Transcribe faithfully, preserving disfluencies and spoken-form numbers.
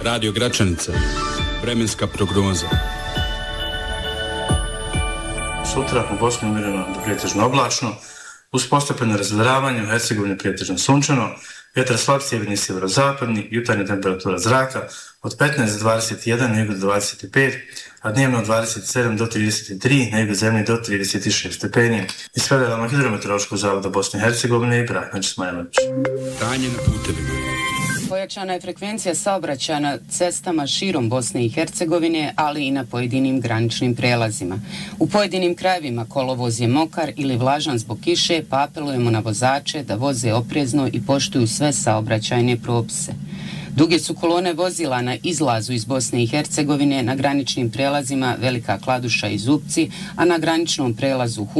Radio Gračanica. Vremenska prognoza. Sutra u Bosni umireno do pretežno oblačno, uz postepeno razgledavanje u Hercegovini pretežno sunčano, vjetar slab sjeverni sjeverozapadni, jutarnja temperatura zraka od petnaest do dvadeset jedan, nego do dvadeset pet, a dnevno od dvadeset sedam do trideset tri, nego zemlji do trideset šest stepeni. Iz Federalnog hidrometeorološkog zavoda Bosne i Hercegovine i Brahmač Smajlović. Stanje na putevima. Pojačana je frekvencija saobraćaja na cestama širom Bosne i Hercegovine, ali i na pojedinim graničnim prelazima. U pojedinim krajevima kolovoz je mokar ili vlažan zbog kiše, pa apelujemo na vozače da voze oprezno i poštuju sve saobraćajne propise. Duge su kolone vozila na izlazu iz Bosne i Hercegovine na graničnim prelazima Velika Kladuša i Zupci, a na graničnom prelazu